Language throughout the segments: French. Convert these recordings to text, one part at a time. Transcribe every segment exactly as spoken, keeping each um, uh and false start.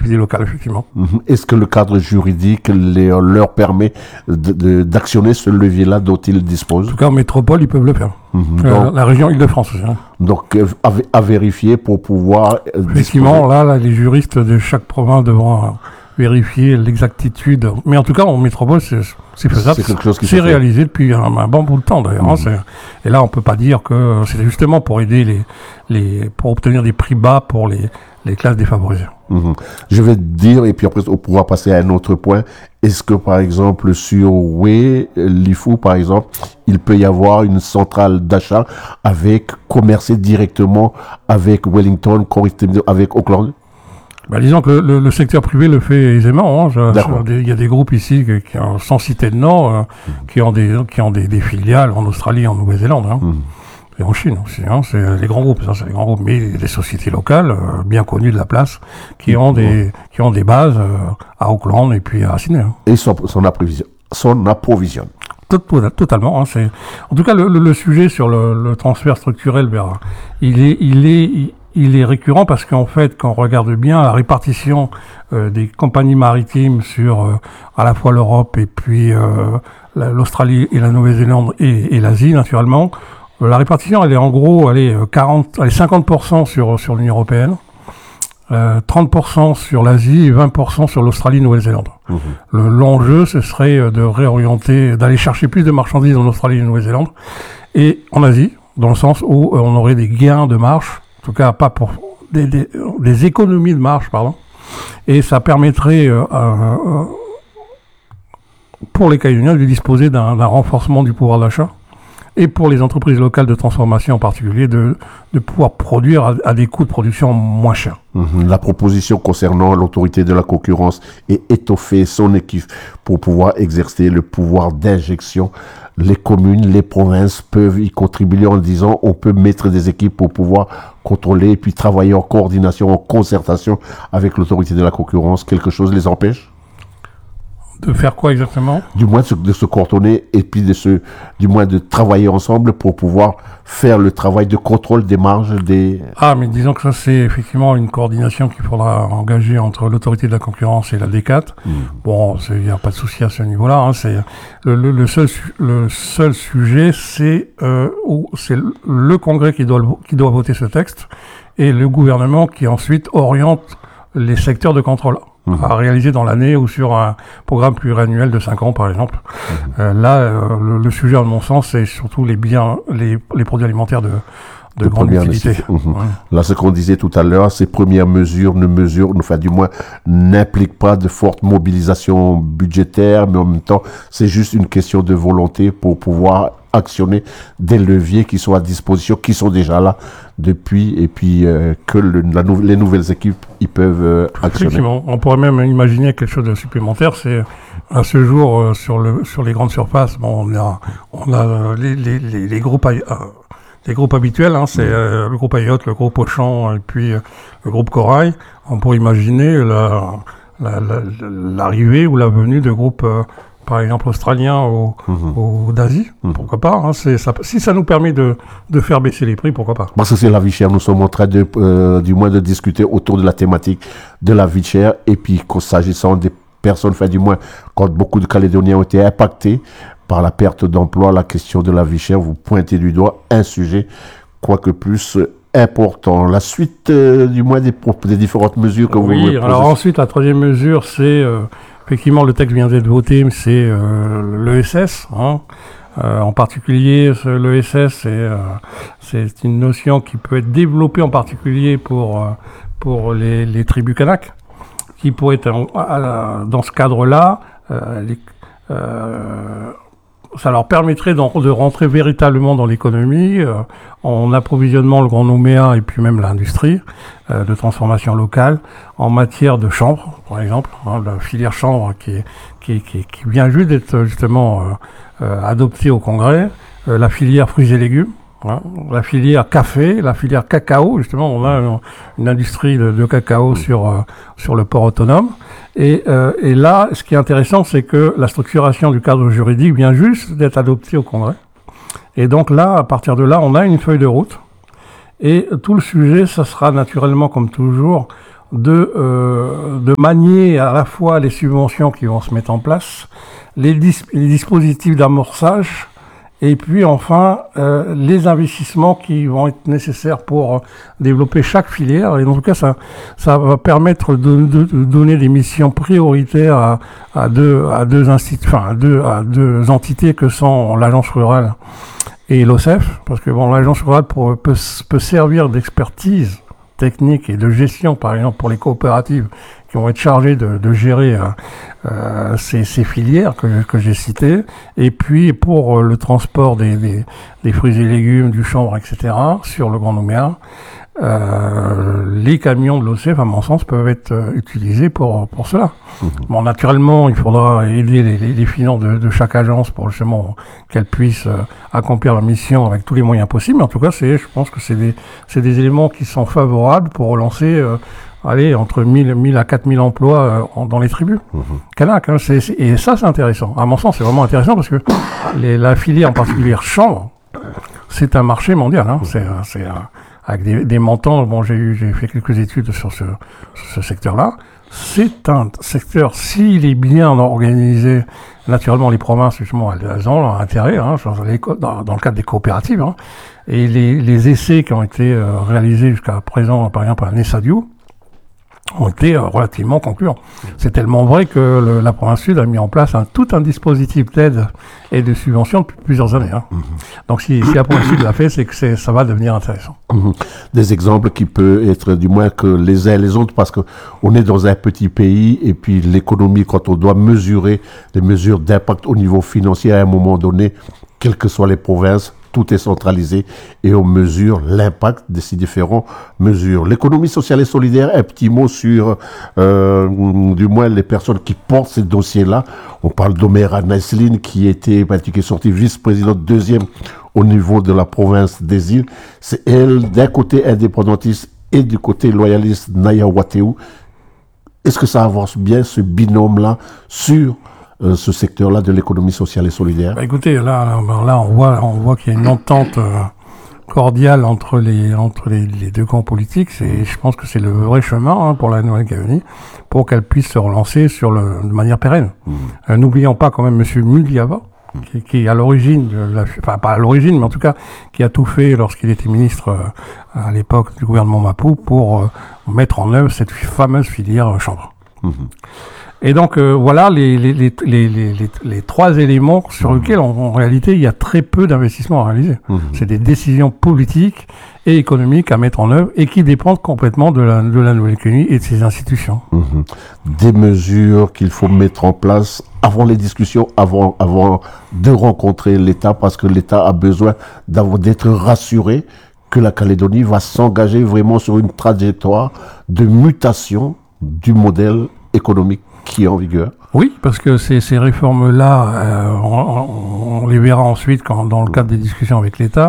l'activité locale, effectivement. Mm-hmm. Est-ce que le cadre juridique les, leur permet de, de, d'actionner ce levier-là dont ils disposent? En tout cas, en métropole, ils peuvent le faire. Mm-hmm. Euh, donc, la région Île-de-France aussi. Hein. Donc, à, à vérifier pour pouvoir... Euh, effectivement, là, là, les juristes de chaque province devront euh, vérifier l'exactitude. Mais en tout cas, en métropole, c'est, c'est faisable. C'est quelque chose qui c'est se fait. réalisé depuis un, un bon bout de temps, d'ailleurs. Mm-hmm. Hein, c'est, et là, on peut pas dire que c'est justement pour aider les, les, pour obtenir des prix bas pour les, les classes défavorisées. Mmh. Je vais te dire, et puis après, on pourra passer à un autre point. Est-ce que, par exemple, sur Way, l'Ifou, par exemple, il peut y avoir une centrale d'achat avec, commercer directement avec Wellington, avec Auckland? Bah, disons que le, le secteur privé le fait aisément. Hein. Je, D'accord. je, il y a des groupes ici qui, qui ont, sans citer de nom, euh, mmh. qui ont des, qui ont des, des filiales en Australie, en Nouvelle-Zélande. Hein. Mmh. Et en Chine aussi, hein, c'est les grands groupes, ça, c'est les grands groupes, mais des sociétés locales euh, bien connues de la place, qui ont des, qui ont des bases euh, à Auckland et puis à Sydney. Hein. Et son, son approvisionne. Son approvisionne. Tot, totalement. Hein, c'est, en tout cas, le, le, le sujet sur le, le transfert structurel, vers, il est, il est, il, il est récurrent parce qu'en fait, quand on regarde bien la répartition euh, des compagnies maritimes sur euh, à la fois l'Europe et puis euh, la, l'Australie et la Nouvelle-Zélande et, et l'Asie, naturellement. La répartition, elle est en gros, elle est quarante, elle est cinquante pour cent sur sur l'Union européenne, euh, trente pour cent sur l'Asie et vingt pour cent sur l'Australie et Nouvelle-Zélande. Mmh. Le, l'enjeu, ce serait de réorienter, d'aller chercher plus de marchandises en Australie et Nouvelle-Zélande et en Asie, dans le sens où euh, on aurait des gains de marge, en tout cas pas pour des des, des économies de marge, pardon, et ça permettrait euh, euh, pour les Calédoniens de disposer d'un, d'un renforcement du pouvoir d'achat. Et pour les entreprises locales de transformation en particulier, de, de pouvoir produire à, à des coûts de production moins chers. Mmh. La proposition concernant l'autorité de la concurrence est étoffer son équipe pour pouvoir exercer le pouvoir d'injection. Les communes, les provinces peuvent y contribuer en disant on peut mettre des équipes pour pouvoir contrôler et puis travailler en coordination, en concertation avec l'autorité de la concurrence. Quelque chose les empêche? De faire quoi exactement? Du moins de se, de se coordonner et puis de se, du moins de travailler ensemble pour pouvoir faire le travail de contrôle des marges des... Ah, mais disons que ça, c'est effectivement une coordination qu'il faudra engager entre l'autorité de la concurrence et la D quatre. Mmh. Bon, il n'y a pas de souci à ce niveau-là. Hein, c'est le, le, le, seul, le seul sujet, c'est, euh, où c'est le Congrès qui doit, qui doit voter ce texte et le gouvernement qui ensuite oriente les secteurs de contrôle. Mmh. À réaliser dans l'année ou sur un programme pluriannuel de cinq ans, par exemple. Mmh. Euh, là, euh, le, le sujet, à mon sens, c'est surtout les biens, les, les produits alimentaires de, de, de grande utilité. Mmh. Ouais. Là, ce qu'on disait tout à l'heure, ces premières mesures ne mesurent, enfin, du moins, n'impliquent pas de forte mobilisation budgétaire, mais en même temps, c'est juste une question de volonté pour pouvoir actionner des leviers qui sont à disposition, qui sont déjà là depuis, et puis euh, que le, la nou- les nouvelles équipes ils peuvent euh, actionner. Effectivement, on pourrait même imaginer quelque chose de supplémentaire. C'est à ce jour euh, sur le sur les grandes surfaces, bon, on a on a euh, les, les les les groupes euh, les groupes habituels, hein, c'est euh, le groupe Ayotte, le groupe Auchan et puis euh, le groupe Corail. On pourrait imaginer la, la, la, l'arrivée ou la venue de groupes euh, par exemple australien ou, mmh. ou d'Asie, mmh. pourquoi pas, hein, c'est, ça, si ça nous permet de, de faire baisser les prix, pourquoi pas. Parce que c'est la vie chère, nous sommes en train de, euh, du moins de discuter autour de la thématique de la vie chère, et puis s'agissant des personnes, enfin du moins quand beaucoup de Calédoniens ont été impactés par la perte d'emploi, la question de la vie chère, vous pointez du doigt un sujet, quoique plus important. La suite euh, du moins des, des différentes mesures que oui, vous Oui, alors ensuite la troisième mesure c'est... Euh, Effectivement, le texte vient d'être voté, mais c'est euh, l'E S S. Hein. Euh, en particulier, l'E S S, c'est, euh, c'est une notion qui peut être développée en particulier pour, euh, pour les, les tribus Kanak, qui pourraient être, euh, dans ce cadre-là, euh, les, euh, ça leur permettrait de, de rentrer véritablement dans l'économie, euh, en approvisionnement le Grand Nouméa et puis même l'industrie euh, de transformation locale, en matière de chanvre, par exemple, hein, la filière chanvre qui, qui, qui, qui vient juste d'être justement euh, euh, adoptée au Congrès, euh, la filière fruits et légumes, hein, la filière café, la filière cacao, justement, on a une, une industrie de, de cacao sur, euh, sur le port autonome. Et, euh, et là, ce qui est intéressant, c'est que la structuration du cadre juridique vient juste d'être adoptée au Congrès. Et donc là, à partir de là, on a une feuille de route. Et tout le sujet, ça sera naturellement, comme toujours, de, euh, de manier à la fois les subventions qui vont se mettre en place, les, dis- les dispositifs d'amorçage, et puis enfin euh, les investissements qui vont être nécessaires pour euh, développer chaque filière. Et en tout cas, ça, ça va permettre de, de, de donner des missions prioritaires à, à deux, à deux instituts, enfin à deux, à deux entités que sont l'agence rurale et l'O C E F, parce que bon, l'agence rurale pour, peut, peut servir d'expertise technique et de gestion, par exemple, pour les coopératives qui vont être chargées de, de gérer euh, euh, ces, ces filières que, que j'ai citées, et puis pour euh, le transport des, des, des fruits et légumes, du chanvre, et cetera, sur le Grand Nouméa, euh, les camions de l'O C E F, à mon sens, peuvent être euh, utilisés pour, pour cela. Mmh. Bon, naturellement, il faudra aider les, les, les finances de, de chaque agence pour justement qu'elle puisse euh, accomplir la mission avec tous les moyens possibles. Mais en tout cas, c'est, je pense que c'est des, c'est des éléments qui sont favorables pour relancer, euh, allez, entre mille à quatre mille emplois euh, en, dans les tribus. Mmh. Canac, hein, c'est, c'est, et ça, c'est intéressant. À mon sens, c'est vraiment intéressant parce que les, la filière, en particulier chanvre, c'est un marché mondial. Hein, c'est, c'est euh, avec des, des montants. Bon, j'ai eu, j'ai fait quelques études sur ce, sur ce secteur-là. C'est un secteur, s'il est bien organisé, naturellement les provinces justement elles ont intérêt, hein, dans, dans le cadre des coopératives, hein, et les, les essais qui ont été euh, réalisés jusqu'à présent, par exemple à Nessadiou, ont été euh, relativement concluants. C'est tellement vrai que le, la province sud a mis en place un, tout un dispositif d'aide et de subvention depuis plusieurs années. Hein. Mmh. Donc si, si la province sud l'a fait, c'est que c'est, ça va devenir intéressant. Mmh. Des exemples qui peuvent être du moins que les uns et les autres, parce que on est dans un petit pays et puis l'économie, quand on doit mesurer les mesures d'impact au niveau financier à un moment donné, quelles que soient les provinces, tout est centralisé et on mesure l'impact de ces différentes mesures. L'économie sociale et solidaire, un petit mot sur euh, du moins les personnes qui portent ces dossiers-là. On parle d'Omera Naisline qui était qui est sortie vice-présidente deuxième au niveau de la province des îles. C'est elle d'un côté indépendantiste et du côté loyaliste Naya Wateou. Est-ce que ça avance bien ce binôme-là sur Euh, ce secteur-là de l'économie sociale et solidaire? Bah écoutez, là, là, là, on voit, on voit qu'il y a une entente euh, cordiale entre les entre les, les deux camps politiques. C'est, je pense que c'est le vrai chemin hein, pour la Nouvelle-Calédonie, pour qu'elle puisse se relancer sur le de manière pérenne. Mmh. Euh, n'oublions pas quand même Monsieur Muliava, mmh. qui, qui est à l'origine, de la, enfin pas à l'origine, mais en tout cas qui a tout fait lorsqu'il était ministre euh, à l'époque du gouvernement Mapou pour euh, mettre en œuvre cette fameuse filière euh, chanvre. Mmh. Et donc euh, voilà les, les, les, les, les, les, les trois éléments sur mmh. lesquels en, en réalité il y a très peu d'investissements à réaliser. Mmh. C'est des décisions politiques et économiques à mettre en œuvre et qui dépendent complètement de la, de la Nouvelle-Calédonie et de ses institutions. Mmh. Des mesures qu'il faut mettre en place avant les discussions, avant, avant de rencontrer l'État, parce que l'État a besoin d'avoir, d'être rassuré que la Calédonie va s'engager vraiment sur une trajectoire de mutation du modèle économique qui est en vigueur. Oui, parce que ces, ces réformes-là, euh, on, on les verra ensuite quand, dans le cadre des discussions avec l'État,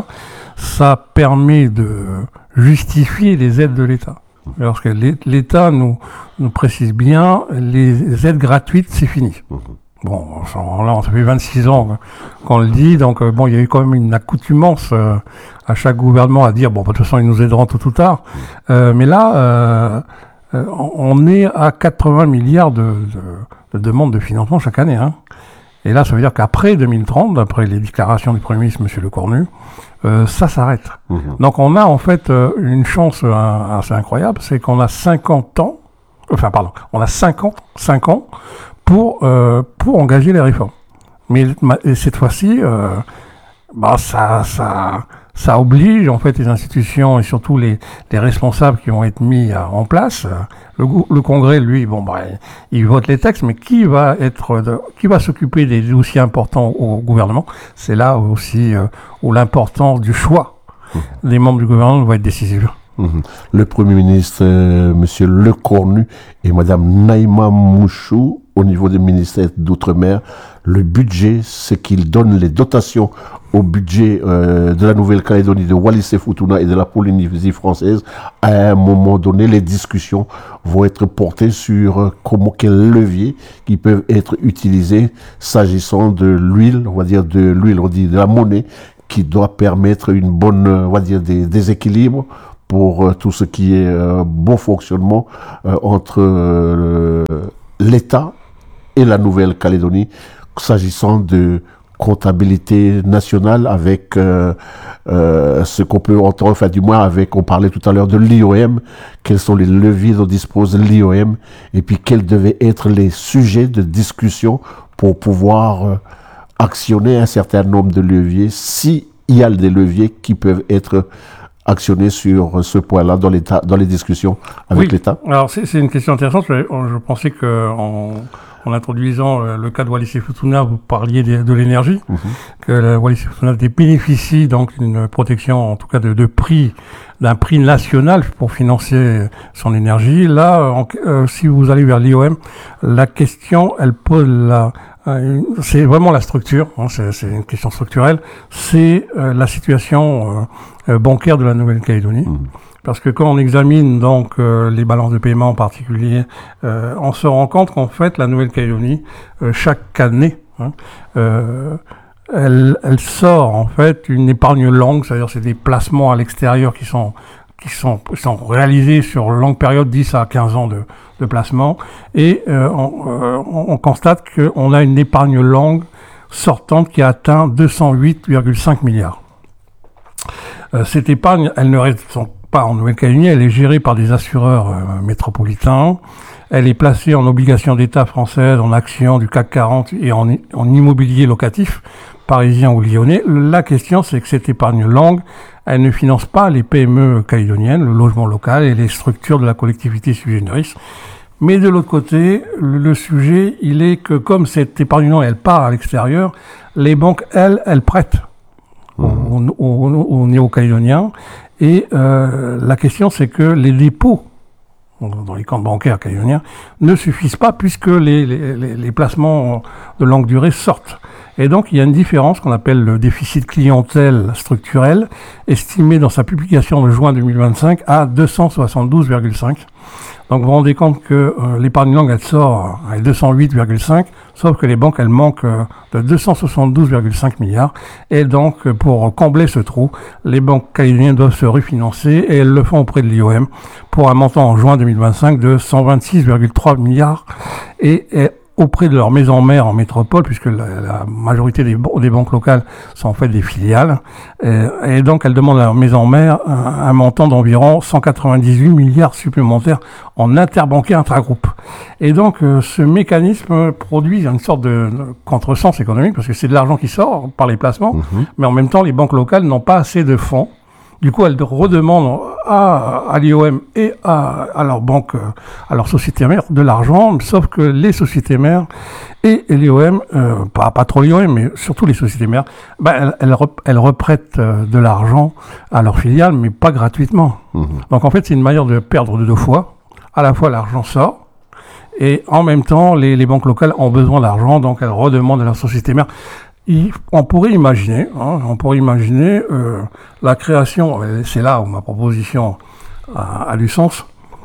ça permet de justifier les aides de l'État. Lorsque l'État nous, nous précise bien, les aides gratuites, c'est fini. Bon, là, ça fait vingt-six ans qu'on le dit, donc bon, il y a eu quand même une accoutumance euh, à chaque gouvernement à dire, bon, de toute façon, ils nous aideront tôt ou tard. Euh, mais là, euh, Euh, on est à quatre-vingts milliards de, de, de demandes de financement chaque année. Hein. Et là, ça veut dire qu'après deux mille trente, d'après les déclarations du Premier ministre, M. Lecornu, euh, ça s'arrête. Mmh. Donc on a en fait euh, une chance euh, assez incroyable, c'est qu'on a cinquante ans, enfin pardon, on a cinquante, cinq ans pour, euh, pour engager les réformes. Mais et cette fois-ci, euh, bah ça... ça Ça oblige en fait les institutions et surtout les, les responsables qui vont être mis à, en place. Le, le Congrès, lui, bon, bah, il vote les textes, mais qui va être, de, qui va s'occuper des dossiers importants au gouvernement? C'est là aussi euh, où l'importance du choix mmh. des membres du gouvernement va être décisive. Mmh. Le Premier ministre, euh, Monsieur Lecornu et Madame Naïma Mouchou, au niveau du ministère d'Outre-mer, le budget, c'est qu'il donne les dotations au budget euh, de la Nouvelle-Calédonie, de Wallis et Futuna et de la Polynésie française. À un moment donné, les discussions vont être portées sur euh, comment, quels leviers qui peuvent être utilisés s'agissant de l'huile, on va dire de l'huile, on dit de la monnaie, qui doit permettre une bonne, on va dire, des, des équilibres pour euh, tout ce qui est euh, bon fonctionnement euh, entre euh, l'État et la Nouvelle-Calédonie, s'agissant de comptabilité nationale avec euh, euh, ce qu'on peut entendre, enfin du moins avec, on parlait tout à l'heure de l'I O M, quels sont les leviers dont dispose l'I O M, et puis quels devaient être les sujets de discussion pour pouvoir euh, actionner un certain nombre de leviers, s'il y a des leviers qui peuvent être actionnés sur ce point-là dans, l'état, dans les discussions avec oui. l'État. Alors c'est, c'est une question intéressante. Je, je pensais que en, en introduisant le cas de Wallis et Futuna, vous parliez de, de l'énergie, mmh. que la Wallis et Futuna bénéficie donc d'une protection, en tout cas de, de prix, d'un prix national pour financer son énergie. Là, en, euh, si vous allez vers l'I O M, la question, elle pose la c'est vraiment la structure, hein, c'est, c'est une question structurelle, c'est euh, la situation euh, bancaire de la Nouvelle-Calédonie. Mmh. Parce que quand on examine donc euh, les balances de paiement en particulier, euh, on se rend compte qu'en fait la Nouvelle-Calédonie, euh, chaque année, hein, euh, elle, elle sort en fait une épargne longue, c'est-à-dire c'est des placements à l'extérieur qui sont qui sont, sont réalisés sur longue période, dix à quinze ans de, de placement, et euh, on, euh, on constate qu'on a une épargne longue sortante qui atteint deux cent huit virgule cinq milliards. Euh, cette épargne, elle ne reste pas en Nouvelle-Calédonie, elle est gérée par des assureurs euh, métropolitains, elle est placée en obligations d'État françaises, en actions du C A C quarante et en, en immobilier locatif, parisien ou lyonnais. La question, c'est que cette épargne longue, elle ne finance pas les P M E calédoniennes, le logement local et les structures de la collectivité sui generis. Mais de l'autre côté, le sujet, il est que comme cette épargne longue, elle part à l'extérieur, les banques, elles, elles prêtent mmh. aux, aux, aux néo-calédoniens. Et euh, la question, c'est que les dépôts dans les comptes bancaires calédoniens ne suffisent pas puisque les, les, les placements de longue durée sortent. Et donc, il y a une différence qu'on appelle le déficit clientèle structurel, estimé dans sa publication de juin deux mille vingt-cinq à deux cent soixante-douze virgule cinq. Donc, vous vous rendez compte que euh, l'épargne longue, elle sort à deux cent huit virgule cinq, sauf que les banques, elles manquent euh, de deux cent soixante-douze virgule cinq milliards. Et donc, euh, pour combler ce trou, les banques calédoniennes doivent se refinancer, et elles le font auprès de l'I O M pour un montant en juin deux mille vingt-cinq de cent vingt-six virgule trois milliards. Et, et auprès de leur maison mère en métropole, puisque la, la majorité des, des banques locales sont en fait des filiales, et, et donc elles demandent à leur maison mère un, un montant d'environ cent quatre-vingt-dix-huit milliards supplémentaires en interbancaire intragroupe. Et donc euh, ce mécanisme produit une sorte de, de contresens économique, parce que c'est de l'argent qui sort par les placements, mmh. mais en même temps les banques locales n'ont pas assez de fonds. Du coup, elles redemandent à, à l'I O M et à, à leur banque, à leur société mère de l'argent, sauf que les sociétés mères et, et l'I O M, euh, pas, pas trop l'I O M, mais surtout les sociétés mères, ben, elles, elles, rep, elles reprêtent de l'argent à leurs filiales, mais pas gratuitement. Mmh. Donc en fait, c'est une manière de perdre de deux fois. À la fois, l'argent sort, et en même temps, les, les banques locales ont besoin d'argent, donc elles redemandent à leur société mère. Il, on pourrait imaginer, hein, on pourrait imaginer euh, la création, c'est là où ma proposition a, a du sens,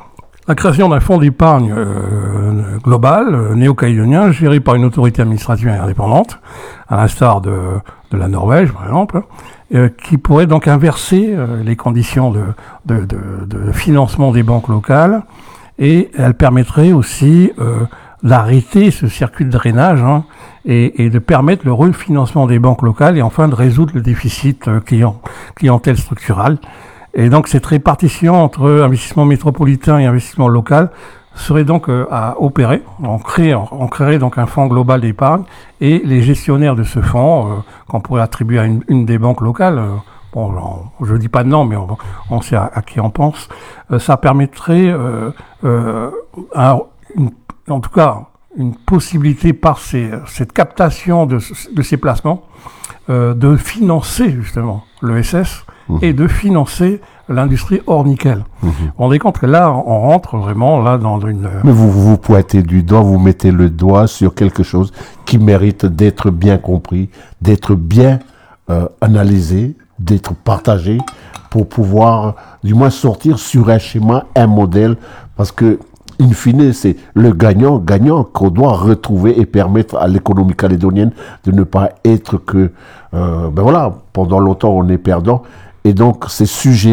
la création d'un fonds d'épargne euh, global, euh, néo-calédonien, géré par une autorité administrative indépendante, à l'instar de, de la Norvège, par exemple, euh, qui pourrait donc inverser euh, les conditions de, de, de, de financement des banques locales, et elle permettrait aussi euh, d'arrêter ce circuit de drainage, hein, et, et de permettre le refinancement des banques locales et enfin de résoudre le déficit euh, client, clientèle structurale. Et donc cette répartition entre investissement métropolitain et investissement local serait donc euh, à opérer. On, crée, on créerait donc un fonds global d'épargne, et les gestionnaires de ce fonds, euh, qu'on pourrait attribuer à une, une des banques locales, euh, bon, on, je ne dis pas de nom, mais on, on sait à, à qui on pense, euh, ça permettrait, euh, euh, un, une, en tout cas, une possibilité par ces, cette captation de, de ces placements euh, de financer justement l'E S S mmh. et de financer l'industrie hors nickel. Mmh. Vous vous rendez compte que là, on rentre vraiment là dans une... Mais vous vous pointez du doigt, vous mettez le doigt sur quelque chose qui mérite d'être bien compris, d'être bien euh, analysé, d'être partagé pour pouvoir du moins sortir sur un schéma, un modèle, parce que in fine, c'est le gagnant-gagnant qu'on doit retrouver et permettre à l'économie calédonienne de ne pas être que, euh, ben voilà, pendant longtemps on est perdant. Et donc ces sujets-là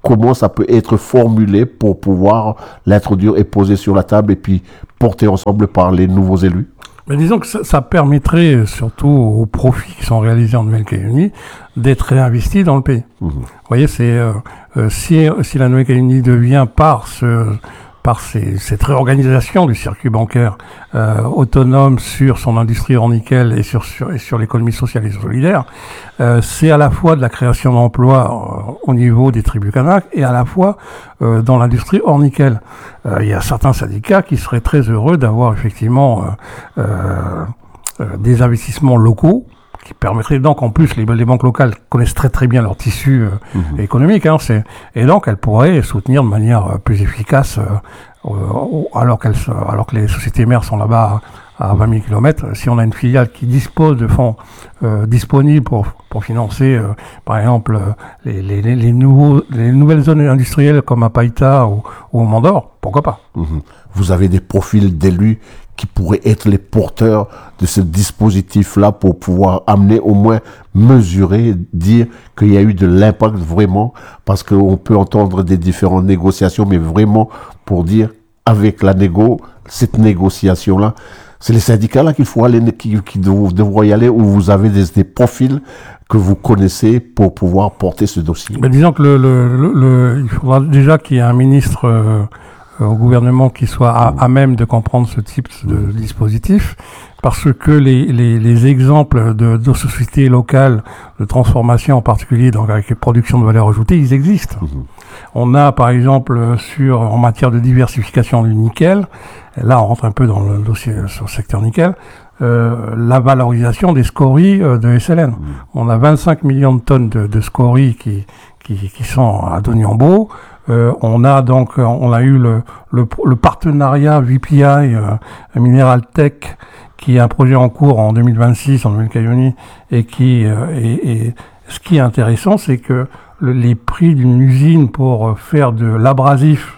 comment ça peut être formulé pour pouvoir l'introduire et poser sur la table et puis porter ensemble par les nouveaux élus? Mais disons que ça, ça permettrait, surtout aux profits qui sont réalisés en Nouvelle-Calédonie, d'être réinvestis dans le pays. Mmh. Vous voyez, c'est euh, euh, si, si la Nouvelle-Calédonie devient par ce par ces, cette réorganisation du circuit bancaire euh, autonome sur son industrie hors nickel et sur, sur, et sur l'économie sociale et solidaire, euh, c'est à la fois de la création d'emplois euh, au niveau des tribus Kanak et à la fois euh, dans l'industrie hors nickel. Euh, il y a certains syndicats qui seraient très heureux d'avoir effectivement euh, euh, euh, des investissements locaux qui permettrait donc, en plus, les, les banques locales connaissent très très bien leur tissu euh, mmh. économique, hein, c'est, et donc elles pourraient soutenir de manière euh, plus efficace, euh, euh, alors, qu'elles, alors que les sociétés mères sont là-bas à, à vingt mille kilomètres. Si on a une filiale qui dispose de fonds euh, disponibles pour, pour financer, euh, par exemple, les, les, les, les, nouveaux, les nouvelles zones industrielles comme à Païta ou, ou au Mont-d'Or, pourquoi pas? Mmh. Vous avez des profils d'élus qui pourraient être les porteurs de ce dispositif-là pour pouvoir amener, au moins mesurer, dire qu'il y a eu de l'impact vraiment, parce qu'on peut entendre des différentes négociations, mais vraiment pour dire, avec la négo, cette négociation-là, c'est les syndicats là qu'il faut aller, qui, qui devront y aller, où vous avez des, des profils que vous connaissez pour pouvoir porter ce dossier. Mais disons que le, le, le, le, il faudra déjà qu'il y ait un ministre euh, au gouvernement qui soit à, à même de comprendre ce type de dispositif, parce que les, les, les exemples de, de sociétés locales de transformation, en particulier donc avec les productions de valeur ajoutée, ils existent. Mmh. On a par exemple sur en matière de diversification du nickel, là on rentre un peu dans le dossier sur le secteur nickel, euh, la valorisation des scories euh, de S L N. Mmh. On a vingt-cinq millions de tonnes de, de scories qui, qui, qui sont à Doniambo. Euh, on a donc, on a eu le, le, le partenariat V P I euh, Mineral Tech, qui est un projet en cours en deux mille vingt-six en Nouvelle-Calédonie, et qui, euh, et, et ce qui est intéressant, c'est que le, les prix d'une usine pour faire de l'abrasif,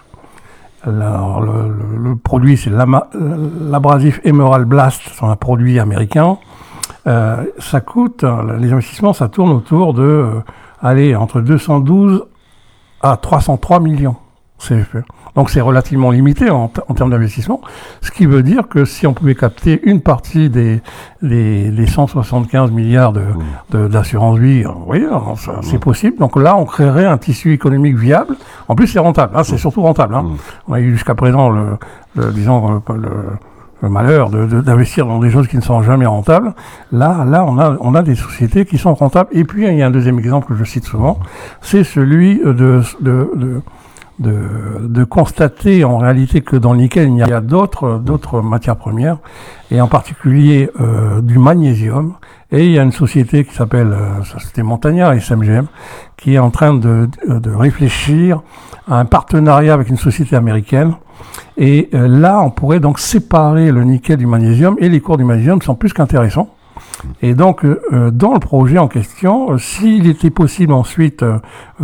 alors le, le, le produit c'est l'abrasif Emerald Blast, c'est un produit américain, euh, ça coûte, les investissements, ça tourne autour de, euh, allez, entre deux cent douze à trois cent trois millions. C'est, donc c'est relativement limité en, en termes d'investissement, ce qui veut dire que si on pouvait capter une partie des, des, des cent soixante-quinze milliards de, de, d'assurance vie, vous voyez, ça, c'est possible. Donc là, on créerait un tissu économique viable. En plus, c'est rentable, hein, c'est surtout rentable. Hein. On a eu jusqu'à présent le, le disons, le, le le malheur de, de, d'investir dans des choses qui ne sont jamais rentables. Là, là, on a, on a des sociétés qui sont rentables. Et puis, il y a un deuxième exemple que je cite souvent, c'est celui de, de, de, de, de constater en réalité que dans le nickel, il y a d'autres, d'autres matières premières, et en particulier euh, du magnésium. Et il y a une société qui s'appelle, euh, société Montagnard, S M G M, qui est en train de, de, de réfléchir à un partenariat avec une société américaine. Et euh, là, on pourrait donc séparer le nickel du magnésium, et les cours du magnésium sont plus qu'intéressants. Et donc, euh, dans le projet en question, euh, s'il était possible ensuite euh,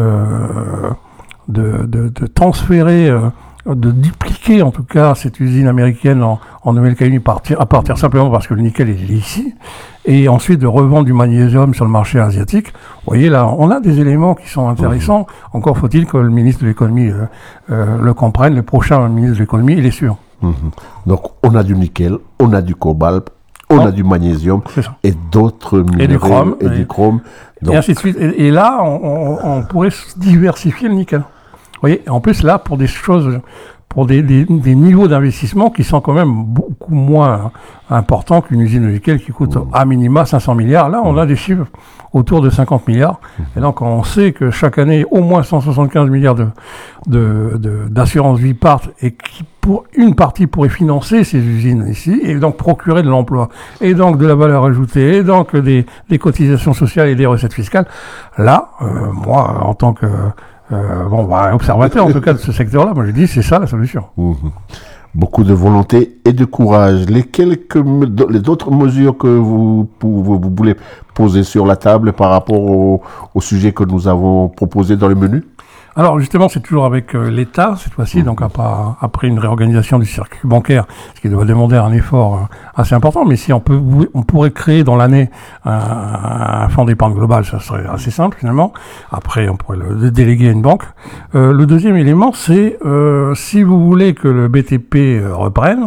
de, de, de transférer, euh, de dupliquer en tout cas cette usine américaine en, en Nouvelle-Calédonie partir, à partir simplement parce que le nickel est ici, et ensuite de revendre du magnésium sur le marché asiatique, vous voyez là, on a des éléments qui sont intéressants. Mmh. Encore faut-il que le ministre de l'économie euh, euh, le comprenne, le prochain ministre de l'économie, il est sûr. Mmh. Donc on a du nickel, on a du cobalt, on oh. a du magnésium et d'autres minéraux et du chrome, et, et du chrome. Donc... Et ainsi de suite. Et, et là, on, on, on pourrait diversifier le nickel. Vous voyez, en plus là, pour des choses, pour des, des, des niveaux d'investissement qui sont quand même beaucoup moins importants qu'une usine de nickel qui coûte mmh. à minima cinq cents milliards. Là, on a des chiffres autour de cinquante milliards. Mmh. Et donc, on sait que chaque année, au moins cent soixante-quinze milliards de, de, de, d'assurance vie partent, et qui, pour une partie, pourrait financer ces usines ici, et donc procurer de l'emploi, et donc de la valeur ajoutée, et donc des, des cotisations sociales et des recettes fiscales. Là, euh, moi, en tant que Euh, bon, bah, observateur en tout cas de ce secteur-là, moi je dis c'est ça la solution. Mmh. Beaucoup de volonté et de courage. Les quelques, les d'autres mesures que vous, vous, vous voulez poser sur la table par rapport au, au sujet que nous avons proposé dans le menu? Alors justement, c'est toujours avec euh, l'État, cette fois-ci, mmh. donc après, après une réorganisation du circuit bancaire, ce qui doit demander un effort euh, assez important, mais si on peut, on pourrait créer dans l'année un, un fonds d'épargne global, ça serait assez simple finalement. Après, on pourrait le, le déléguer à une banque. Euh, le deuxième élément, c'est euh, si vous voulez que le B T P euh, reprenne,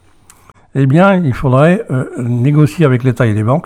eh bien, il faudrait euh, négocier avec l'État et les banques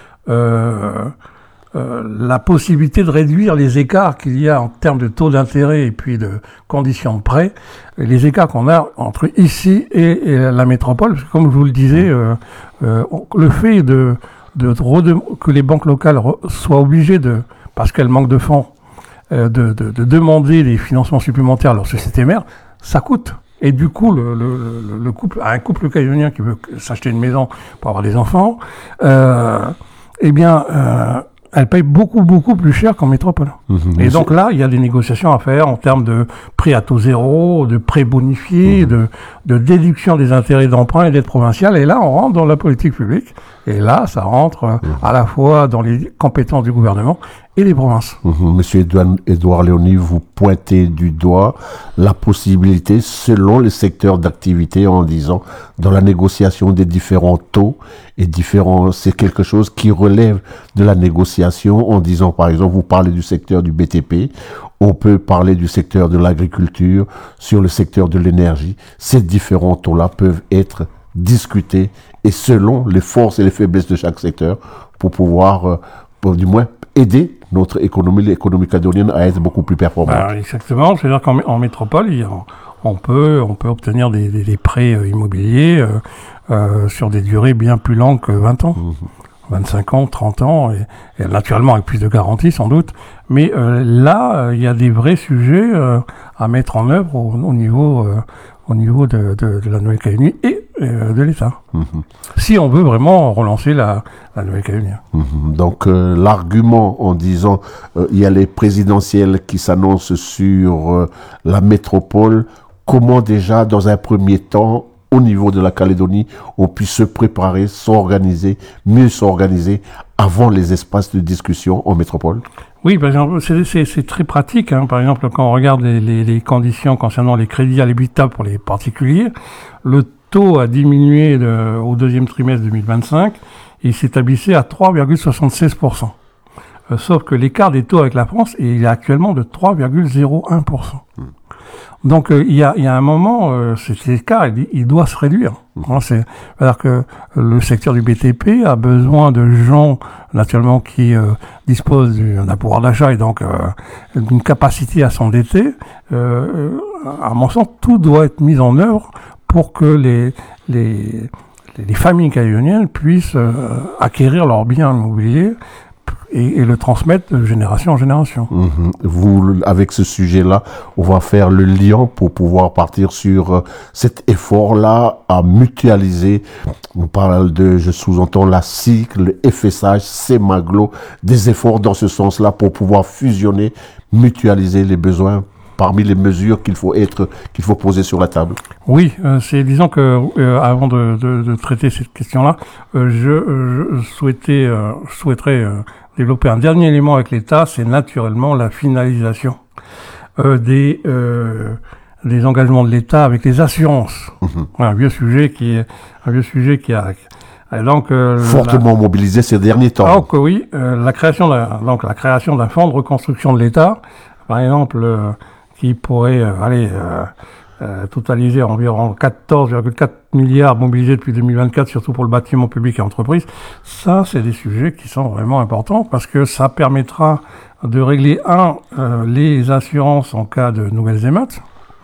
euh, Euh, la possibilité de réduire les écarts qu'il y a en termes de taux d'intérêt et puis de conditions de prêt, les écarts qu'on a entre ici et, et la métropole. Parce que comme je vous le disais, euh, euh, le fait de, de, de que les banques locales re, soient obligées de, parce qu'elles manquent de fonds, euh, de, de, de demander des financements supplémentaires à leur société mère, ça coûte. Et du coup, le, le, le couple, un couple calédonien qui veut s'acheter une maison pour avoir des enfants, euh, eh bien, euh, elle paye beaucoup, beaucoup plus cher qu'en métropole. Mmh, et donc là, il y a des négociations à faire en termes de prêts à taux zéro, de prêts bonifiés, mmh. de, de déduction des intérêts d'emprunt et d'aide provinciale. Et là, on rentre dans la politique publique. Et là, ça rentre mmh. à la fois dans les compétences du gouvernement et des provinces. Mmh. Monsieur Edouard, Edouard Léoni, vous pointez du doigt la possibilité, selon les secteurs d'activité, en disant, dans la négociation des différents taux et différents, c'est quelque chose qui relève de la négociation, en disant, par exemple, vous parlez du secteur du B T P, on peut parler du secteur de l'agriculture, sur le secteur de l'énergie. Ces différents taux-là peuvent être discutés et selon les forces et les faiblesses de chaque secteur pour pouvoir, euh, pour, du moins, aider notre économie, l'économie calédonienne à être beaucoup plus performante. Ben, exactement. C'est-à-dire qu'en en métropole, il y a, on peut, on peut obtenir des, des, des prêts euh, immobiliers euh, euh, sur des durées bien plus longues que vingt ans. Mmh. vingt-cinq ans, trente ans, et, et naturellement avec plus de garanties sans doute. Mais euh, là, il euh, y a des vrais sujets euh, à mettre en œuvre au, au niveau, euh, au niveau de, de, de la Nouvelle-Calédonie et euh, de l'État. Mmh. Si on veut vraiment relancer la, la Nouvelle-Calédonie. Mmh. Donc euh, l'argument en disant euh, il y a les présidentielles qui s'annoncent sur euh, la métropole, comment déjà dans un premier temps au niveau de la Calédonie, on puisse se préparer, s'organiser, mieux s'organiser avant les espaces de discussion en métropole? Oui, par exemple, c'est, c'est, c'est très pratique. Hein. Par exemple, quand on regarde les, les, les conditions concernant les crédits à l'habitat pour les particuliers, le taux a diminué de, au deuxième trimestre deux mille vingt-cinq et il s'établissait à trois virgule soixante-seize pour cent. Euh, sauf que l'écart des taux avec la France, il est actuellement de trois virgule zéro un pour cent. Mmh. Donc euh, il y a il y a un moment, euh, cet écart il, il doit se réduire. Hein, c'est alors que le secteur du B T P a besoin de gens naturellement qui euh, disposent d'un pouvoir d'achat et donc euh, d'une capacité à s'endetter. Euh, à mon sens, tout doit être mis en œuvre pour que les les les familles calédoniennes puissent euh, acquérir leurs biens immobiliers Et, et le transmettre de génération en génération. Mmh. Vous, avec ce sujet-là, on va faire le lien pour pouvoir partir sur euh, cet effort-là à mutualiser. On parle de, je sous-entends, la S I C, le F S H, CEMAGLO, des efforts dans ce sens-là pour pouvoir fusionner, mutualiser les besoins parmi les mesures qu'il faut être, qu'il faut poser sur la table. Oui, euh, c'est disons que euh, avant de, de, de traiter cette question-là, euh, je, je souhaitais, euh, souhaiterais euh, développer un dernier élément avec l'État, c'est naturellement la finalisation euh, des euh, des engagements de l'État avec les assurances. Mmh. Un vieux sujet qui est un vieux sujet qui a donc euh, fortement la, mobilisé ces derniers temps. Donc oui, euh, la création d'un donc la création d'un fonds de reconstruction de l'État, par exemple. Euh, qui pourrait euh, aller euh, euh, totaliser environ quatorze virgule quatre milliards mobilisés depuis deux mille vingt-quatre, surtout pour le bâtiment public et entreprise. Ça, c'est des sujets qui sont vraiment importants parce que ça permettra de régler, un, euh, les assurances en cas de nouvelles émeutes,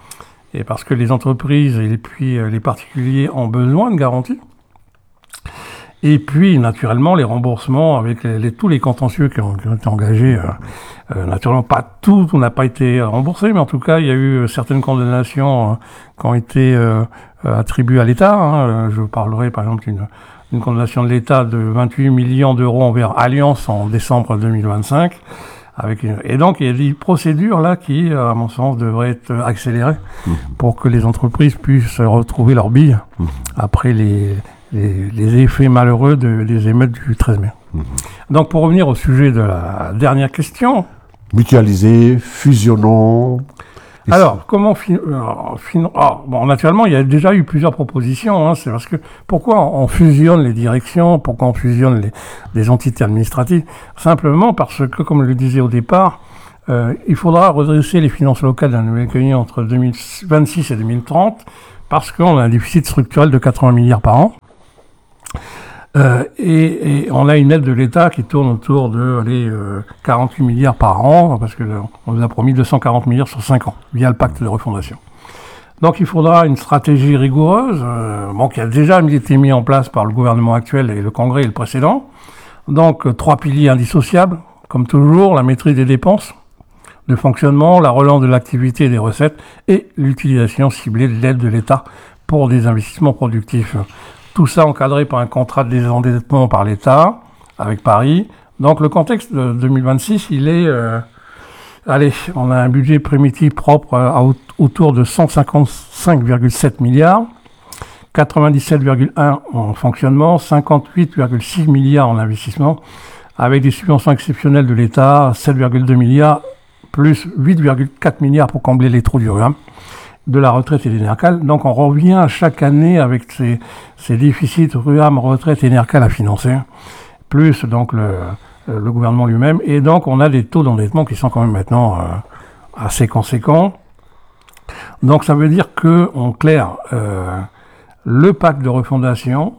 et parce que les entreprises et puis euh, les particuliers ont besoin de garanties. Et puis, naturellement, les remboursements avec les, les, tous les contentieux qui ont, qui ont été engagés. Euh, euh, naturellement, pas tout, tout n'a pas été remboursé, mais en tout cas, il y a eu certaines condamnations euh, qui ont été euh, attribuées à l'État. Hein. Je parlerai, par exemple, d'une, d'une condamnation de l'État de vingt-huit millions d'euros envers Allianz en décembre deux mille vingt-cinq. Avec une... Et donc, il y a des procédures là qui, à mon sens, devraient être accélérées mmh. pour que les entreprises puissent retrouver leurs billes mmh. après les... Les, les effets malheureux de, des émeutes du treize mai. Mmh. Donc, pour revenir au sujet de la dernière question, Mutualiser, fusionnons. Alors, comment fin... Alors, fin... ah, bon, naturellement, il y a déjà eu plusieurs propositions. Hein, c'est parce que pourquoi on fusionne les directions, pourquoi on fusionne les, les entités administratives? Simplement parce que, comme je le disais au départ, euh, il faudra redresser les finances locales de la Nouvelle-Calédonie entre deux mille vingt-six et deux mille trente, parce qu'on a un déficit structurel de quatre-vingts milliards par an. Euh, et, et on a une aide de l'État qui tourne autour de allez, euh, quarante-huit milliards par an, parce que euh, on nous a promis deux cent quarante milliards sur cinq ans, via le pacte de refondation. Donc il faudra une stratégie rigoureuse, euh, bon, qui a déjà été mise en place par le gouvernement actuel et le Congrès et le précédent. Donc euh, trois piliers indissociables, comme toujours, la maîtrise des dépenses de fonctionnement, la relance de l'activité et des recettes, et l'utilisation ciblée de l'aide de l'État pour des investissements productifs. Tout ça encadré par un contrat de désendettement par l'État, avec Paris. Donc le contexte de deux mille vingt-six, il est... Euh, allez, on a un budget primitif propre à, à autour de cent cinquante-cinq virgule sept milliards, quatre-vingt-dix-sept virgule un en fonctionnement, cinquante-huit virgule six milliards en investissement, avec des subventions exceptionnelles de l'État, sept virgule deux milliards, plus huit virgule quatre milliards pour combler les trous du Ruam, de la retraite et des NERCAL. Donc on revient à chaque année avec ces, ces déficits Ruam, retraite et NERCAL à financer, plus donc le, le gouvernement lui-même. Et donc on a des taux d'endettement qui sont quand même maintenant euh, assez conséquents. Donc ça veut dire que, en clair, euh, le pacte de refondation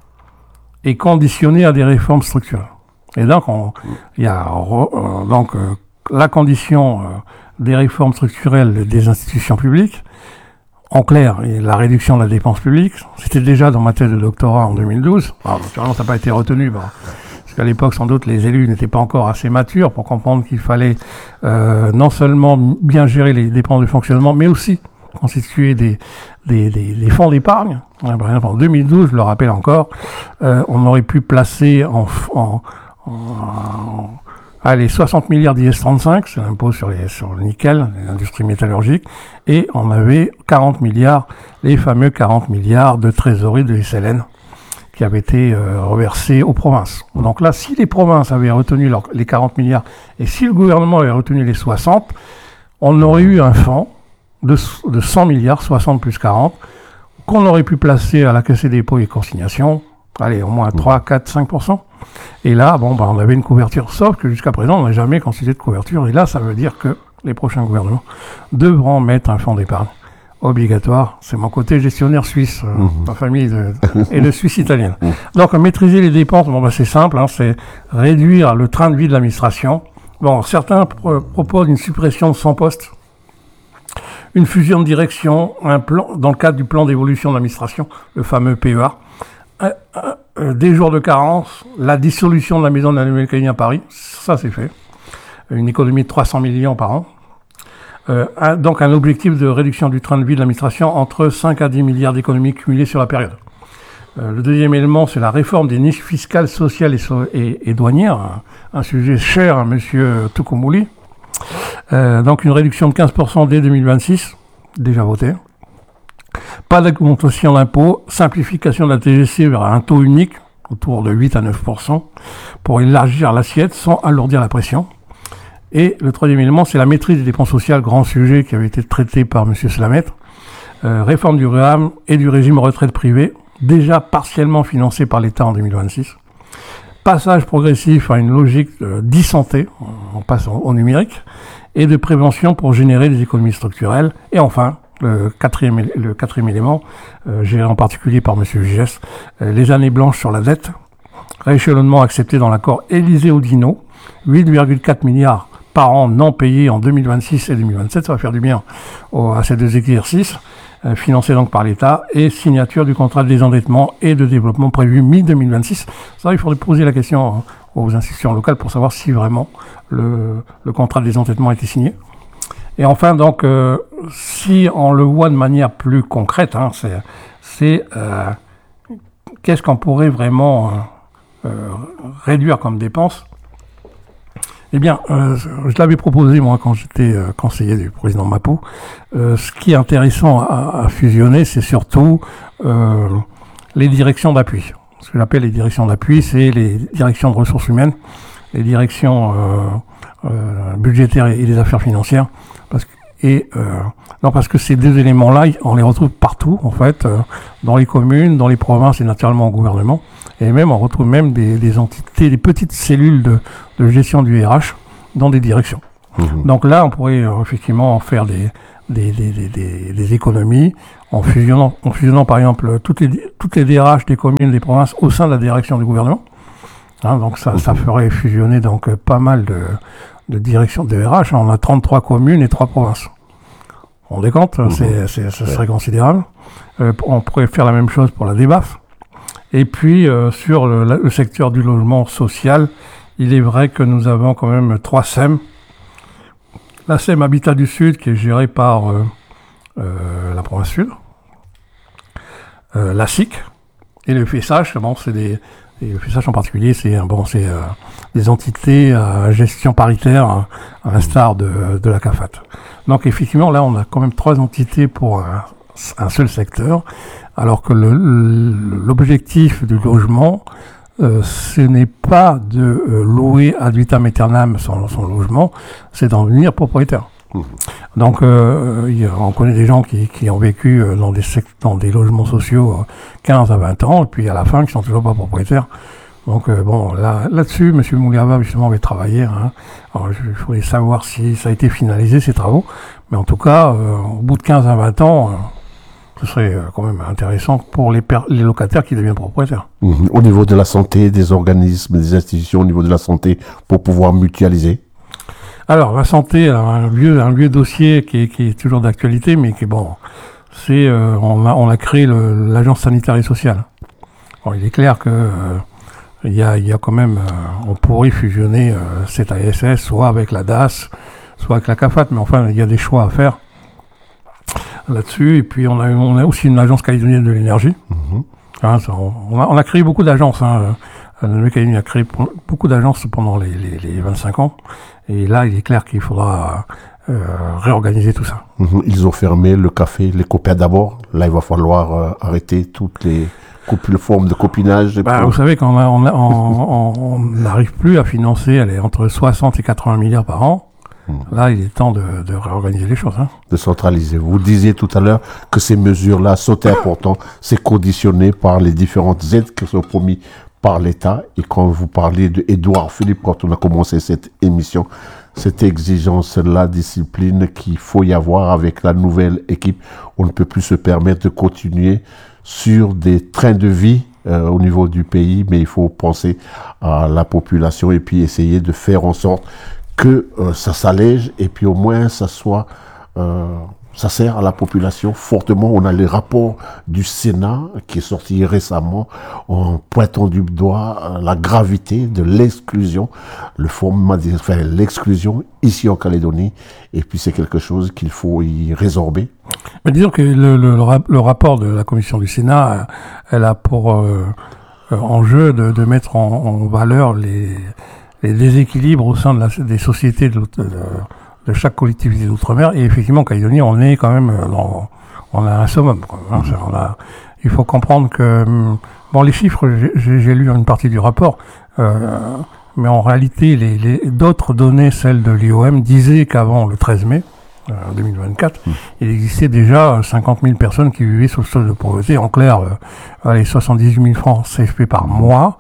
est conditionné à des réformes structurelles. Et donc il y a euh, donc euh, la condition euh, des réformes structurelles des institutions publiques. En clair, la réduction de la dépense publique, c'était déjà dans ma thèse de doctorat en deux mille douze. Alors, naturellement, ça n'a pas été retenu, bah, parce qu'à l'époque, sans doute, les élus n'étaient pas encore assez matures pour comprendre qu'il fallait euh, non seulement bien gérer les dépenses de fonctionnement, mais aussi constituer des, des, des, des fonds d'épargne. Par exemple, en deux mille douze, je le rappelle encore, euh, on aurait pu placer en... en, en, en Allez, soixante milliards d'I S trente-cinq, c'est l'impôt sur, les, sur le nickel, l'industrie métallurgique, et on avait quarante milliards, les fameux quarante milliards de trésorerie de S L N qui avaient été euh, reversés aux provinces. Donc là, si les provinces avaient retenu leur, les quarante milliards, et si le gouvernement avait retenu les soixante, on aurait eu un fonds de, de cent milliards, soixante plus quarante, qu'on aurait pu placer à la Caisse des dépôts et consignations, allez, au moins trois, quatre, cinq pour cent. Et là, bon, bah, on avait une couverture, sauf que jusqu'à présent, on n'a jamais constitué de couverture. Et là, ça veut dire que les prochains gouvernements devront mettre un fonds d'épargne obligatoire. C'est mon côté gestionnaire suisse. Euh, mmh. Ma famille de, est de Suisse italienne. Mmh. Donc, maîtriser les dépenses, bon, bah, c'est simple, hein, c'est réduire le train de vie de l'administration. Bon, certains pro- proposent une suppression de cent postes, une fusion de direction, un plan, dans le cadre du plan d'évolution de l'administration, le fameux P E A. Euh, euh, des jours de carence, la dissolution de la maison de la Nouvelle-Calédonie à Paris, ça c'est fait. Une économie de trois cents millions par an. Euh, un, donc un objectif de réduction du train de vie de l'administration entre cinq à dix milliards d'économies cumulées sur la période. Euh, le deuxième élément, c'est la réforme des niches fiscales, sociales et, so- et, et douanières, un, un sujet cher à M. Toukoumbouli. Euh, donc une réduction de quinze pour cent dès deux mille vingt-six, déjà voté. Pas d'augmentation d'impôts, simplification de la T G C vers un taux unique, autour de huit à neuf pour cent, pour élargir l'assiette sans alourdir la pression. Et le troisième élément, c'est la maîtrise des dépenses sociales, grand sujet qui avait été traité par M. Slamet. Euh, réforme du Ruam et du régime retraite privé, déjà partiellement financé par l'État en deux mille vingt-six. Passage progressif à une logique euh, d'e-santé, on passe au, au numérique, et de prévention pour générer des économies structurelles. Et enfin, Le quatrième, le quatrième élément, euh, géré en particulier par M. Gigès, euh, les années blanches sur la dette, rééchelonnement accepté dans l'accord Élysée-Oudinot, huit virgule quatre milliards par an non payés en deux mille vingt-six et deux mille vingt-sept, ça va faire du bien au, à ces deux exercices, euh, financés donc par l'État, et signature du contrat de désendettement et de développement prévu mi-deux mille vingt-six. Ça, il faudrait poser la question aux institutions locales pour savoir si vraiment le, le contrat de désendettement a été signé. Et enfin, donc, euh, si on le voit de manière plus concrète, hein, c'est, c'est euh, qu'est-ce qu'on pourrait vraiment euh, euh, réduire comme dépenses ? Eh bien, euh, je l'avais proposé, moi, quand j'étais euh, conseiller du président Mapou. Euh, ce qui est intéressant à, à fusionner, c'est surtout euh, les directions d'appui. Ce que j'appelle les directions d'appui, c'est les directions de ressources humaines, les directions... Euh, euh, budgétaires et des affaires financières. Parce que, et euh, non, parce que ces deux éléments-là, on les retrouve partout, en fait, euh, dans les communes, dans les provinces et naturellement au gouvernement. Et même, on retrouve même des, des entités, des petites cellules de, de gestion du R H dans des directions. Mmh. Donc là, on pourrait euh, effectivement faire des, des, des, des, des, des économies en fusionnant, en fusionnant par exemple toutes les, toutes les D R H des communes, des provinces au sein de la direction du gouvernement. Hein, donc ça, mmh. ça ferait fusionner donc pas mal de, de directions de R H. On a trente-trois communes et trois provinces. On décompte, mmh. c'est, c'est, ça serait considérable. Euh, on pourrait faire la même chose pour la D B A F. Et puis, euh, sur le, le secteur du logement social, il est vrai que nous avons quand même trois S E M. La S E M Habitat du Sud, qui est gérée par euh, euh, la province Sud. Euh, la S I C et le F S H. Bon, c'est des, et le F S H en particulier, c'est, bon, c'est euh, des entités à gestion paritaire, hein, à l'instar de, de la C A F A T. Donc, effectivement, là, on a quand même trois entités pour un, un seul secteur. Alors que le, l'objectif du logement, euh, ce n'est pas de euh, louer ad vitam aeternam son, son logement, c'est d'en devenir propriétaire. Mmh. Donc, euh, y a, on connaît des gens qui, qui ont vécu dans des, dans des logements sociaux quinze à vingt ans, et puis à la fin, qui sont toujours pas propriétaires. Donc, euh, bon, là, là-dessus, M. Mouliava, justement, avait travaillé. Hein. Alors, je, je voulais savoir si ça a été finalisé, ces travaux. Mais en tout cas, euh, au bout de quinze à vingt ans... Euh, ce serait quand même intéressant pour les, per- les locataires qui deviennent propriétaires. Mmh. Au niveau de la santé, des organismes, des institutions, au niveau de la santé, pour pouvoir mutualiser. Alors, la santé, alors, un vieux, un vieux dossier qui est, qui est toujours d'actualité, mais qui est bon. C'est, euh, on a, on a créé le, l'agence sanitaire et sociale. Bon, il est clair que euh, il y a, il y a quand même, euh, on pourrait fusionner euh, cette A S S, soit avec la D A S, soit avec la C A F A T, mais enfin, il y a des choix à faire là-dessus. Et puis on a, on a aussi une agence calédonienne de l'énergie. Mmh. Hein, ça, on, a, on a créé beaucoup d'agences. Hein. La Nouvelle-Calédonie a créé beaucoup d'agences pendant les, les, les vingt-cinq ans. Et là, il est clair qu'il faudra euh, réorganiser tout ça. Mmh. Ils ont fermé le café, les copains d'abord. Là, il va falloir euh, arrêter toutes les couple, formes de copinage. Bah, vous savez qu'on on on n'arrive plus à financer, allez, entre soixante et quatre-vingts milliards par an. Là, il est temps de, de réorganiser les choses. Hein. De centraliser. Vous disiez tout à l'heure que ces mesures-là sont importantes. C'est conditionné par les différentes aides qui sont promises par l'État. Et quand vous parlez de Édouard Philippe, quand on a commencé cette émission, cette exigence-là, discipline qu'il faut y avoir avec la nouvelle équipe, on ne peut plus se permettre de continuer sur des trains de vie euh, au niveau du pays, mais il faut penser à la population et puis essayer de faire en sorte que euh, ça s'allège et puis au moins ça soit, euh, ça sert à la population fortement. On a les rapports du Sénat qui est sorti récemment en pointant du doigt euh, la gravité de l'exclusion, le format, enfin l'exclusion ici en Calédonie. Et puis c'est quelque chose qu'il faut y résorber. Mais disons que le, le, le rapport de la commission du Sénat, elle a pour euh, enjeu de, de mettre en, en valeur les les déséquilibres au sein de la, des sociétés de, de, de chaque collectivité d'outre-mer. Et effectivement, en Calédonie, on est quand même dans, on a un summum. Quoi, hein, mmh. on a, il faut comprendre que, bon, les chiffres, j'ai, j'ai lu une partie du rapport, euh, mais en réalité, les, les, d'autres données, celles de l'I O M, disaient qu'avant le treize mai, euh, deux mille vingt-quatre, mmh. il existait déjà cinquante mille personnes qui vivaient sous le seuil de pauvreté. En clair, euh, les soixante-dix-huit mille francs C F P par mois.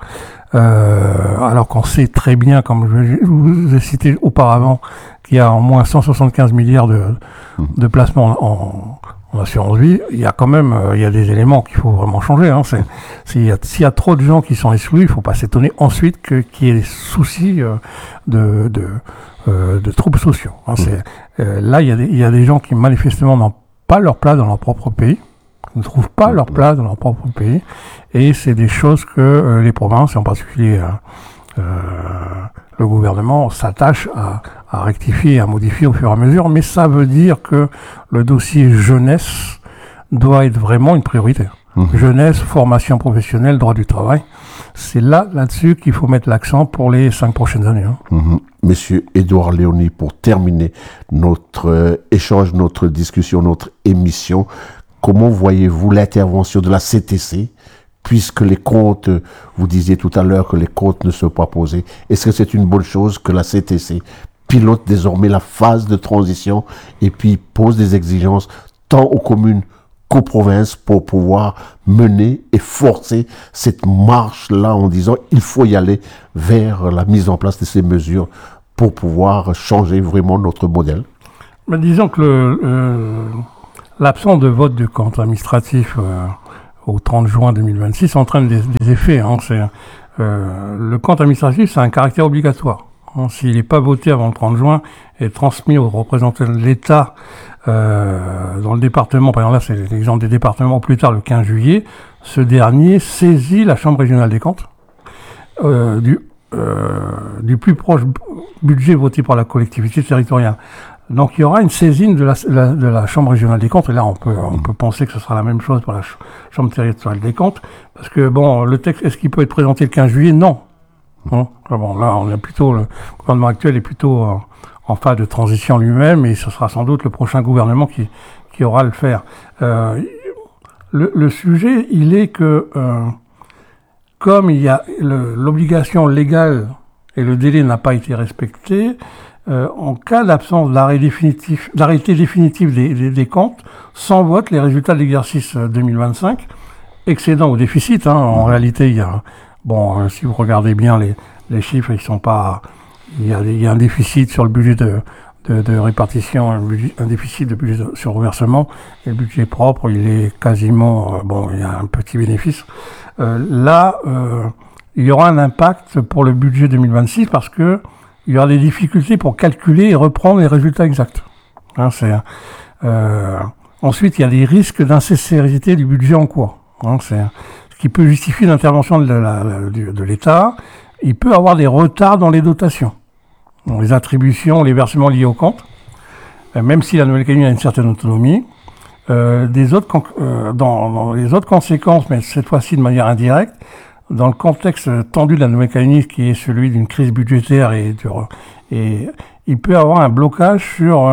Euh, alors qu'on sait très bien, comme je vous ai cité auparavant, qu'il y a au moins cent soixante-quinze milliards de, de placements en, en assurance vie, il y a quand même euh, il y a des éléments qu'il faut vraiment changer. Hein. C'est, s'il, y a, s'il y a trop de gens qui sont exclus, il ne faut pas s'étonner ensuite que, qu'il y ait des soucis euh, de, de, euh, de troubles sociaux. Hein. C'est, euh, là, il y, a des, il y a des gens qui manifestement n'ont pas leur place dans leur propre pays, ne trouvent pas leur place dans leur propre pays, et c'est des choses que euh, les provinces, et en particulier euh, euh, le gouvernement, s'attachent à, à rectifier, à modifier au fur et à mesure, mais ça veut dire que le dossier jeunesse doit être vraiment une priorité. Mmh. Jeunesse, formation professionnelle, droit du travail, c'est là, là-dessus qu'il faut mettre l'accent pour les cinq prochaines années. Hein. Mmh. Monsieur Édouard Léoni, pour terminer notre euh, échange, notre discussion, notre émission, comment voyez-vous l'intervention de la C T C, puisque les comptes, vous disiez tout à l'heure que les comptes ne sont pas posés. Est-ce que c'est une bonne chose que la C T C pilote désormais la phase de transition et puis pose des exigences tant aux communes qu'aux provinces pour pouvoir mener et forcer cette marche-là en disant il faut y aller vers la mise en place de ces mesures pour pouvoir changer vraiment notre modèle? Mais disons que le, euh, l'absence de vote de compte administratif euh, au trente juin deux mille vingt-six entraîne des, des effets. Hein, c'est, euh, le compte administratif, c'est un caractère obligatoire. Hein, s'il n'est pas voté avant le trente juin et transmis aux représentants de l'État euh, dans le département, par exemple là c'est l'exemple des départements, plus tard le quinze juillet, ce dernier saisit la Chambre régionale des comptes euh, du, euh, du plus proche budget voté par la collectivité territoriale. Donc il y aura une saisine de la, la, de la Chambre régionale des comptes, et là on peut, on peut penser que ce sera la même chose pour la ch- Chambre territoriale des comptes, parce que bon, le texte, est-ce qu'il peut être présenté le quinze juillet? Non. Hein bon, là on est plutôt, le gouvernement actuel est plutôt euh, en phase de transition lui-même, et ce sera sans doute le prochain gouvernement qui, qui aura à le faire. Euh, le, le sujet, il est que euh, comme il y a le, l'obligation légale et le délai n'a pas été respecté, Euh, en cas d'absence d'arrêt définitif, d'arrêté définitif des, des, des comptes, sans vote, les résultats de l'exercice deux mille vingt-cinq, excédent ou déficit, hein, en réalité, il y a, bon, euh, si vous regardez bien les, les chiffres, ils sont pas, il y a, il y a un déficit sur le budget de, de, de répartition, un, budget, un déficit de budget de, sur reversement, et le budget propre, il est quasiment, euh, bon, il y a un petit bénéfice. Euh, là, euh, il y aura un impact pour le budget deux mille vingt-six parce que il y aura des difficultés pour calculer et reprendre les résultats exacts. Hein, c'est, euh, ensuite, il y a des risques d'insincérité du budget en cours. Hein, c'est, ce qui peut justifier l'intervention de, la, de, de l'État. Il peut avoir des retards dans les dotations, dans les attributions, les versements liés au compte, euh, même si la Nouvelle-Calédonie a une certaine autonomie. Euh, des autres, euh, dans, dans les autres conséquences, mais cette fois-ci de manière indirecte, dans le contexte tendu de la Nouvelle-Calédonie, qui est celui d'une crise budgétaire, et, de, et il peut y avoir un blocage sur, euh,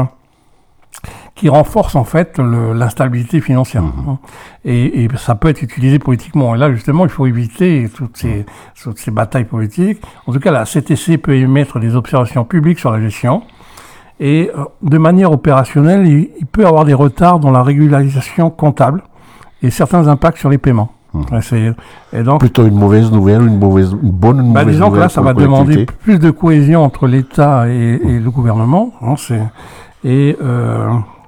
qui renforce en fait le, l'instabilité financière. Mmh. Et, et ça peut être utilisé politiquement. Et là, justement, il faut éviter toutes ces, toutes ces batailles politiques. En tout cas, la C T C peut émettre des observations publiques sur la gestion. Et euh, de manière opérationnelle, il, il peut y avoir des retards dans la régularisation comptable et certains impacts sur les paiements. Mmh. C'est, et donc, plutôt une mauvaise nouvelle, une mauvaise, une bonne une bah mauvaise disons nouvelle. Que là, ça va demander plus de cohésion entre l'État et, mmh. et le gouvernement. Hein, c'est, et euh,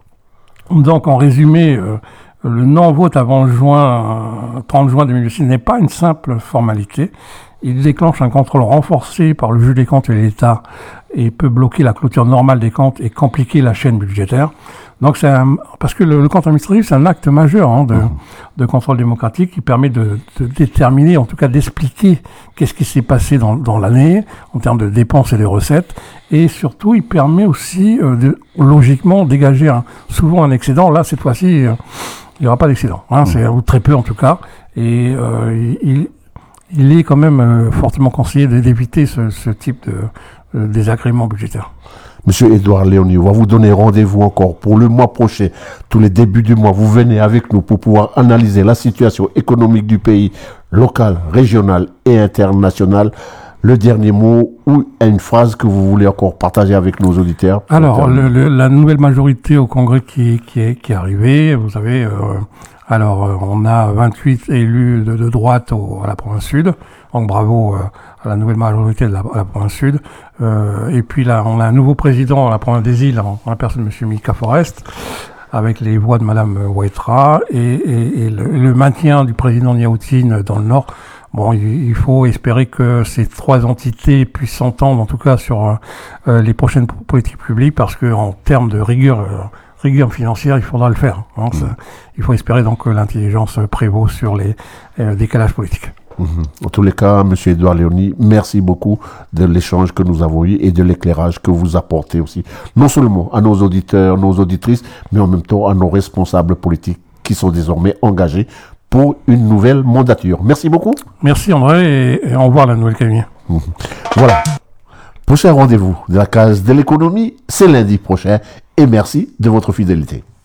donc, en résumé, euh, le non-vote avant juin, trente juin deux mille six n'est pas une simple formalité. Il déclenche un contrôle renforcé par le juge des comptes et l'État et peut bloquer la clôture normale des comptes et compliquer la chaîne budgétaire. Donc c'est un, parce que le, le compte administratif, c'est un acte majeur hein, de, mmh. de contrôle démocratique qui permet de, de déterminer, en tout cas d'expliquer qu'est-ce qui s'est passé dans, dans l'année en termes de dépenses et de recettes. Et surtout, il permet aussi euh, de logiquement dégager un, souvent un excédent. Là, cette fois-ci, euh, il n'y aura pas d'excédent, hein, mmh. c'est, ou très peu en tout cas. Et euh, il, il est quand même euh, fortement conseillé d'éviter ce, ce type de euh, désagrément budgétaire. Monsieur Édouard Léoni, on va vous donner rendez-vous encore pour le mois prochain. Tous les débuts du mois, vous venez avec nous pour pouvoir analyser la situation économique du pays, local, régional et international. Le dernier mot ou une phrase que vous voulez encore partager avec nos auditeurs? Alors, le, le, la nouvelle majorité au Congrès qui, qui, est, qui est arrivée, vous savez, euh, alors euh, on a vingt-huit élus de, de droite au, à la province sud, donc bravo euh, à la nouvelle majorité de la, à la province sud. Euh, et puis là, on a un nouveau président à la province des îles, en, en la personne de M. Mika Forest, avec les voix de Mme Ouetra, et, et, et le, le maintien du président Niaoutine dans le Nord. Bon, il, il faut espérer que ces trois entités puissent s'entendre, en tout cas sur euh, les prochaines politiques publiques, parce que en termes de rigueur, euh, rigueur financière, il faudra le faire. Hein, mmh. Il faut espérer donc que l'intelligence prévaut sur les euh, décalages politiques. Mmh. En tous les cas, M. Édouard Léoni, merci beaucoup de l'échange que nous avons eu et de l'éclairage que vous apportez aussi, non seulement à nos auditeurs, nos auditrices, mais en même temps à nos responsables politiques qui sont désormais engagés pour une nouvelle mandature. Merci beaucoup. Merci André, et, et au revoir la Nouvelle-Calédonie. Mmh. Voilà. Prochain rendez-vous de la case de l'économie, c'est lundi prochain, et merci de votre fidélité.